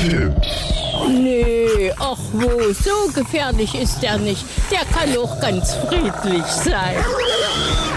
Nee, ach wo, so gefährlich ist er nicht. Der kann auch ganz friedlich sein.